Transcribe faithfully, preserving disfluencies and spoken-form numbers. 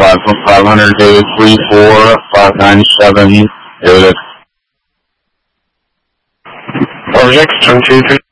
uh, from five hundred to three four five nine seven, David. Object, two two three.